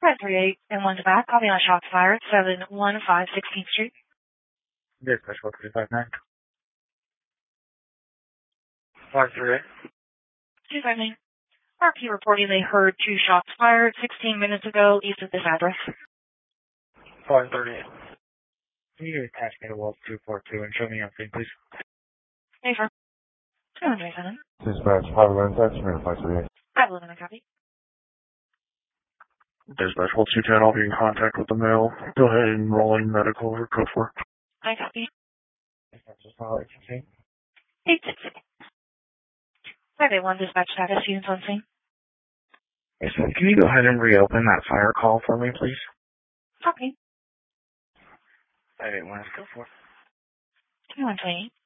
538 and 1 to back. I'll be on shots fired, 715 16th Street. Dispatch 359. 538. 259. RP reporting they heard 2 shots fired 16 minutes ago east of this address. 538. Can you attach me to Wolf 242 and show me everything, please? Hey, sir. 207. Dispatch 511, that's me, 538. 511, copy. Dispatch Wolf 210, I'll be in contact with the male. Go ahead and roll in medical or code for. I copy. Dispatch is not 816. 866. 581 dispatch status, units on scene. Yes, sir. Can you go ahead and reopen that fire call for me, please? Copy. 581, let's go for. 2128.